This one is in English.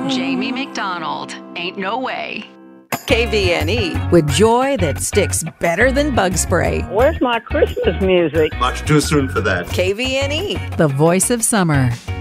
Jamie McDonald. Ain't no way. KVNE, with joy that sticks better than bug spray. Where's my Christmas music? Much too soon for that. KVNE, the voice of summer.